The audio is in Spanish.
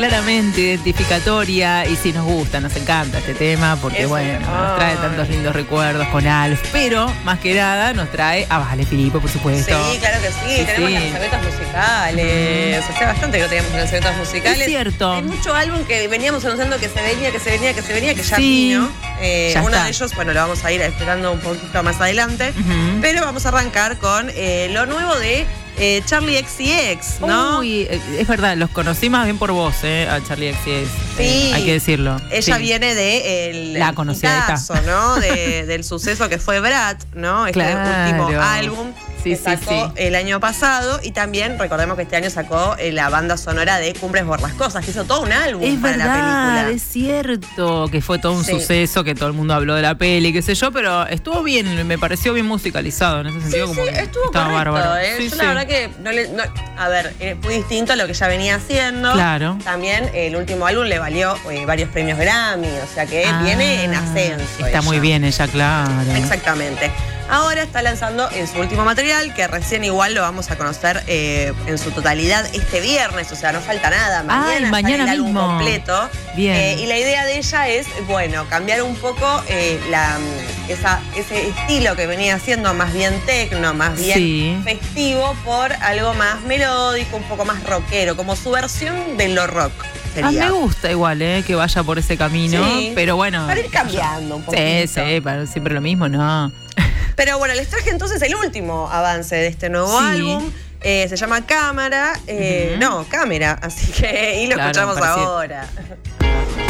claramente identificatoria y sí nos gusta, nos encanta este tema porque nos trae tantos lindos recuerdos con Alf, pero más que nada nos trae a Vale Filippo, por supuesto. Sí, claro que sí, tenemos lanzamientos musicales, hace bastante que no teníamos lanzamientos musicales. Es cierto. Hay mucho álbum que veníamos anunciando que se venía, que ya vino. Uno de ellos, lo vamos a ir esperando un poquito más adelante, pero vamos a arrancar con lo nuevo de Charli XCX, ¿no? Uy, es verdad, los conocí más bien por vos, a Charli XCX. Sí. Hay que decirlo. Ella viene de la conocida, caso, ¿no? del suceso que fue Brat, ¿no? Este último álbum que sacó el año pasado. Y también recordemos que este año sacó la banda sonora de Cumbres Borrascosas, que hizo todo un álbum para la película. Es cierto que fue todo un suceso, que todo el mundo habló de la peli, qué sé yo, pero estuvo bien, me pareció bien musicalizado en ese sentido. Sí, como que estuvo estaba correcto, bárbaro. Yo la verdad que a ver, es muy distinto a lo que ya venía haciendo. Claro. También el último álbum le valió varios premios Grammy, o sea que viene en ascenso. Está muy bien ella, claro. Exactamente. Ahora está lanzando en su último material, que recién igual lo vamos a conocer en su totalidad este viernes, o sea, no falta nada. Mañana sale el álbum completo. Bien. Y la idea de ella es, cambiar un poco ese estilo que venía haciendo más bien tecno, más bien festivo, por algo más melódico, un poco más rockero, como su versión de lo rock. Me gusta igual, que vaya por ese camino, pero bueno. Para ir cambiando un poquito. Sí, para siempre lo mismo, ¿no? Pero bueno, les traje entonces el último avance de este nuevo álbum. Se llama Cámara. No, Cámara. Así que, y lo escuchamos ahora.